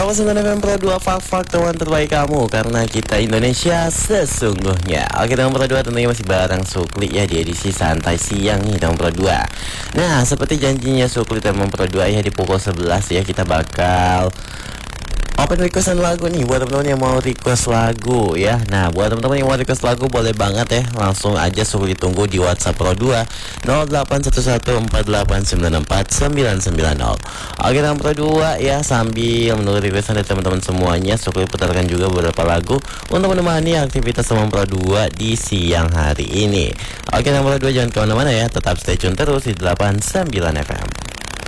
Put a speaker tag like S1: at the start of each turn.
S1: 89 FM Pro 2 Fak teman terbaik kamu, karena kita Indonesia sesungguhnya. Oke teman Pro 2, tentunya masih bareng Sukli ya di edisi santai siang nih teman Pro 2. Nah, seperti janjinya Sukli teman Pro 2 ya, di pukul 11 ya kita bakal open requestan lagu nih buat teman-teman yang mau request lagu ya. Nah, buat teman-teman yang mau request lagu boleh banget ya, langsung aja Sukli tunggu di WhatsApp Pro 2 081148949990. Oke teman Pro 2 ya, sambil menunggu requestan dari teman-teman semuanya, Sukli putarkan juga beberapa lagu untuk menemani aktivitas teman Pro 2 di siang hari ini. Oke teman Pro 2, jangan kemana-mana ya, tetap stay tune terus di 89 FM.